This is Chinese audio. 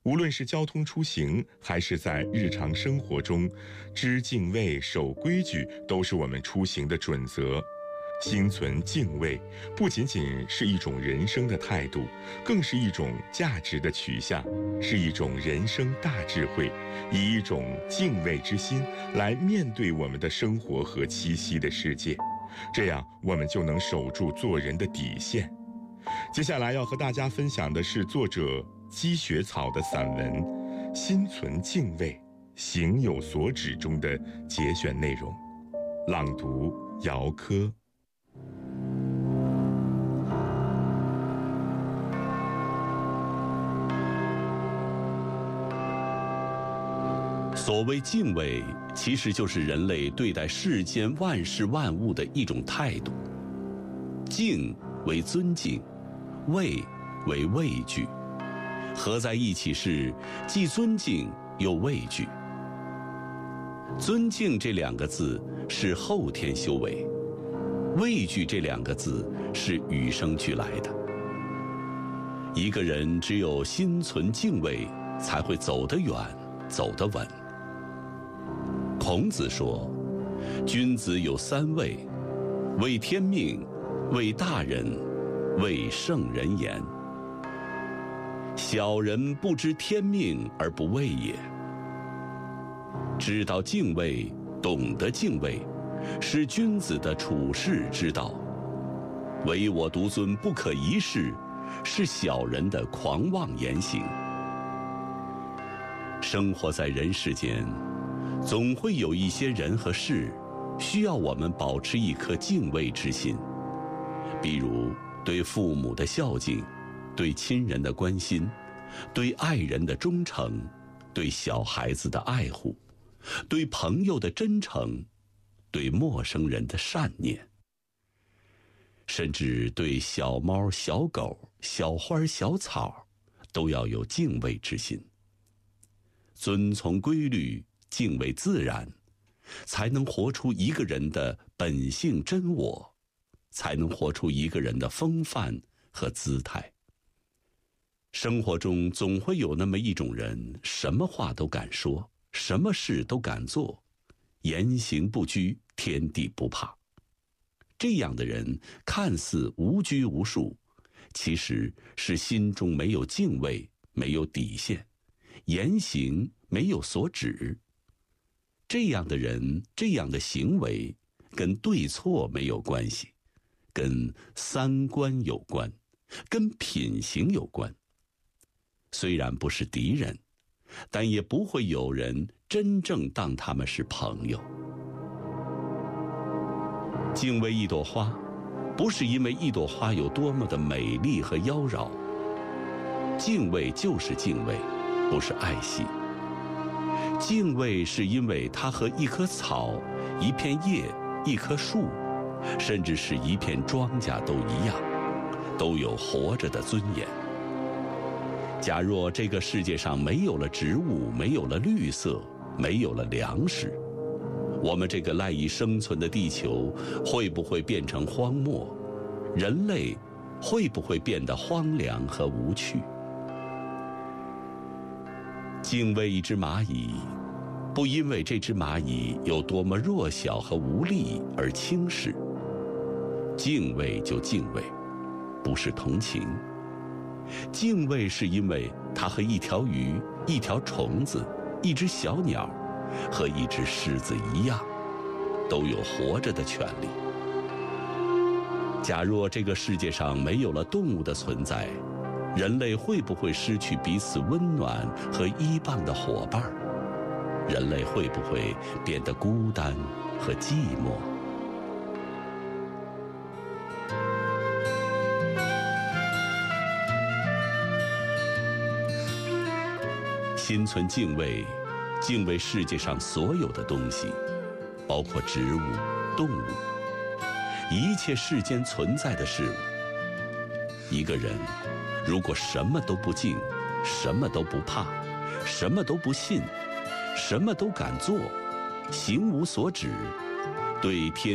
无论是交通出行，还是在日常生活中，知敬畏、守规矩都是我们出行的准则。心存敬畏，不仅仅是一种人生的态度，更是一种价值的取向，是一种人生大智慧，以一种敬畏之心来面对我们的生活和栖息的世界，这样我们就能守住做人的底线。接下来要和大家分享的是作者积雪草的散文《心存敬畏，行有所指》中的节选内容。朗读姚科。 所谓敬畏，其实就是人类对待世间万事万物的一种态度。敬为尊敬，畏为畏惧，合在一起是既尊敬又畏惧。尊敬这两个字是后天修为，畏惧这两个字是与生俱来的。一个人只有心存敬畏，才会走得远，走得稳。孔子说，君子有三畏：畏天命，畏大人，畏圣人言。小人不知天命而不畏也。知道敬畏，懂得敬畏，是君子的处世之道。唯我独尊不可一世，是小人的狂妄言行。生活在人世间，总会有一些人和事需要我们保持一颗敬畏之心，比如对父母的孝敬，对亲人的关心，对爱人的忠诚，对小孩子的爱护，对朋友的真诚，对陌生人的善念，甚至对小猫、小狗、小花、小草，都要有敬畏之心。遵从规律，敬畏自然，才能活出一个人的本性真我，才能活出一个人的风范和姿态。生活中总会有那么一种人，什么话都敢说，什么事都敢做，言行不拘，天地不怕。这样的人看似无拘无束，其实是心中没有敬畏，没有底线，言行没有所指。这样的人，这样的行为，跟对错没有关系，跟三观有关，跟品行有关。虽然不是敌人，但也不会有人真正当他们是朋友。敬畏一朵花，不是因为一朵花有多么的美丽和妖娆，敬畏就是敬畏，不是爱惜。敬畏是因为它和一棵草、一片叶、一棵树，甚至是一片庄稼都一样，都有活着的尊严。假若这个世界上没有了植物，没有了绿色，没有了粮食，我们这个赖以生存的地球会不会变成荒漠？人类会不会变得荒凉和无趣？敬畏一只蚂蚁，不因为这只蚂蚁有多么弱小和无力而轻视。敬畏就敬畏，不是同情。敬畏是因为它和一条鱼、一条虫子、一只小鸟和一只狮子一样，都有活着的权利。假若这个世界上没有了动物的存在，人类会不会失去彼此温暖和依傍的伙伴？人类会不会变得孤单和寂寞？心存敬畏，敬畏世界上所有的东西，包括植物、动物，一切世间存在的事物。一个人如果什么都不敬，什么都不怕，什么都不信，什么都敢做，行无所止，对天